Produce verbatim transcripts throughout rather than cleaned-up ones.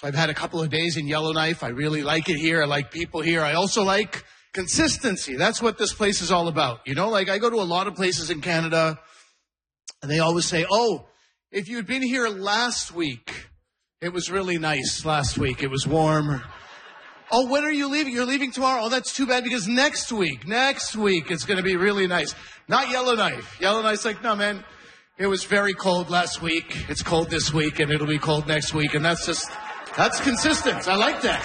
So I've had a couple of days in Yellowknife. I really like it here. I like people here. I also like consistency. That's what this place is all about. You know, like I go to a lot of places in Canada and they always say, oh, if you'd been here last week, it was really nice last week. It was warm. Oh, when are you leaving? You're leaving tomorrow? Oh, that's too bad because next week, next week, it's going to be really nice. Not Yellowknife. Yellowknife's like, no, man, it was very cold last week. It's cold this week and it'll be cold next week. And that's just, that's consistent. I like that.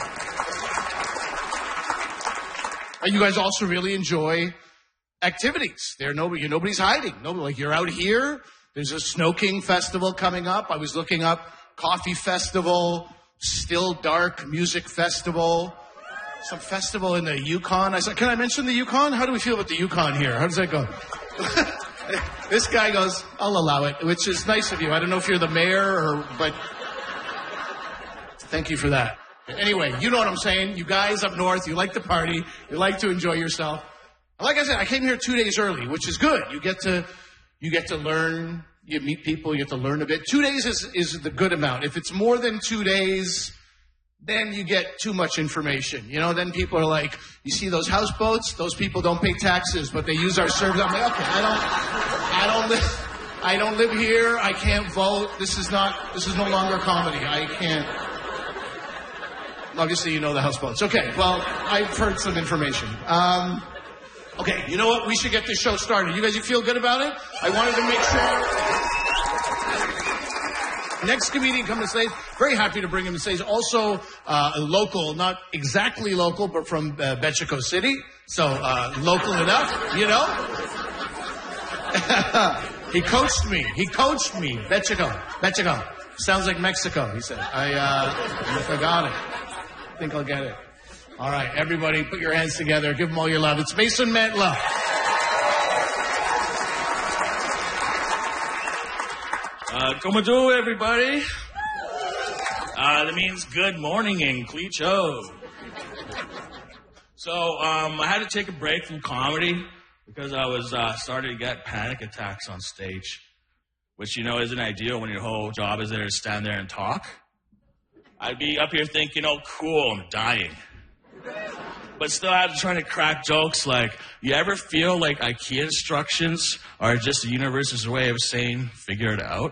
And you guys also really enjoy activities. There, nobody, nobody's hiding. Nobody, like you're out here. There's a Snow King festival coming up. I was looking up Coffee Festival, Still Dark Music Festival, some festival in the Yukon. I said, can I mention the Yukon? How do we feel about the Yukon here? How does that go? This guy goes, I'll allow it, which is nice of you. I don't know if you're the mayor or, but thank you for that. Anyway, you know what I'm saying. You guys up north, you like to party. You like to enjoy yourself. Like I said, I came here two days early, which is good. You get to, you get to learn, you meet people, you get to learn a bit. Two days is, is the good amount. If it's more than two days, then you get too much information. You know, then people are like, you see those houseboats? Those people don't pay taxes, but they use our service. I'm like, okay, I don't, I don't live, I don't live here. I can't vote. This is not, this is no longer comedy. I can't. Obviously, you know the houseboats. Okay, well, I've heard some information. Um, okay, you know what? We should get this show started. You guys, you feel good about it? I wanted to make sure. Next comedian coming to stage. Very happy to bring him to stage. Also, uh, local, not exactly local, but from uh, Betchico City. So, uh, local enough, you know? He coached me. He coached me. Betchico. Betchico. Sounds like Mexico, he said. I, uh, I forgot it. I think I'll get it. All right, everybody, put your hands together. Give them all your love. It's Mason Mantla. Uh, como do, everybody? Uh, that means good morning in Clecho. So, um, I had to take a break from comedy because I was, uh, starting to get panic attacks on stage, which, you know, isn't ideal when your whole job is there to stand there and talk. I'd be up here thinking, oh, cool, I'm dying. But still I have to try to crack jokes like, you ever feel like IKEA instructions are just the universe's way of saying, figure it out?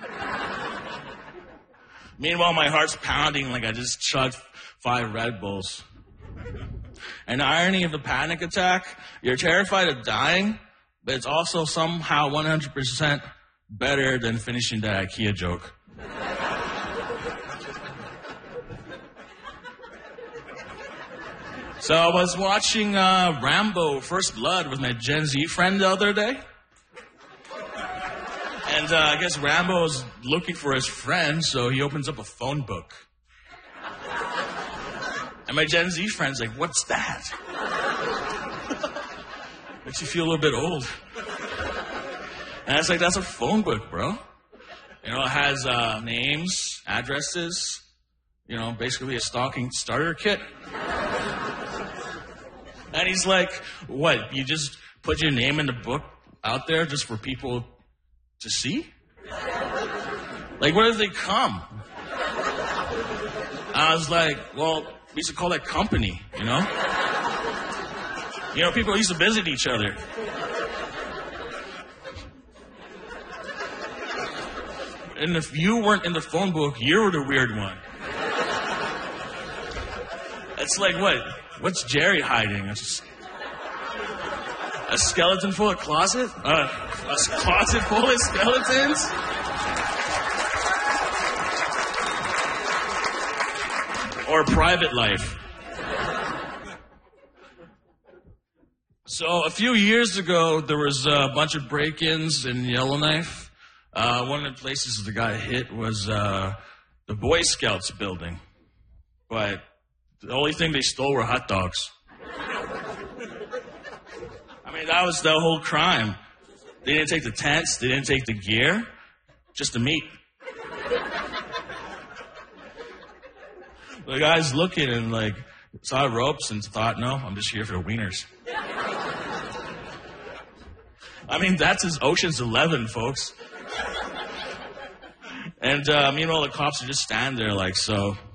Meanwhile, my heart's pounding like I just chugged five Red Bulls. And the irony of the panic attack, you're terrified of dying, but it's also somehow one hundred percent better than finishing that IKEA joke. So I was watching uh, Rambo First Blood with my Gen Z friend the other day. And uh, I guess Rambo's looking for his friend, so he opens up a phone book. And my Gen Z friend's like, what's that? Makes you feel a little bit old. And I was like, that's a phone book, bro. You know, it has uh, names, addresses, you know, basically a stalking starter kit. And he's like, what, you just put your name in the book out there just for people to see? Like, where do they come? I was like, well, we used to call that company, you know? You know, people used to visit each other. And if you weren't in the phone book, you were the weird one. It's like, what? What's Jerry hiding? It's a skeleton full of closet? Uh, a closet full of skeletons? Or private life? So a few years ago, there was a bunch of break-ins in Yellowknife. Uh, one of the places the guy hit was uh, the Boy Scouts building. But the only thing they stole were hot dogs. I mean, that was the whole crime. They didn't take the tents, they didn't take the gear, just the meat. The guy's looking and like saw ropes and thought, no, I'm just here for the wieners. I mean, that's his Ocean's Eleven, folks. And uh, meanwhile, the cops are just standing there like, so